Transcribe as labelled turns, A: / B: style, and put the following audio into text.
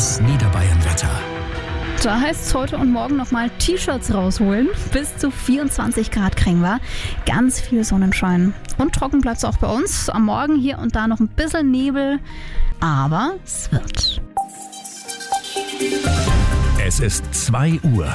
A: Das Niederbayern-Wetter.
B: Da heißt es heute und morgen nochmal T-Shirts rausholen. Bis zu 24 Grad kriegen wir. Ganz viel Sonnenschein. Und trocken bleibt es auch bei uns. Am Morgen hier und da noch ein bisschen Nebel. Aber es wird.
A: Es ist 2 Uhr.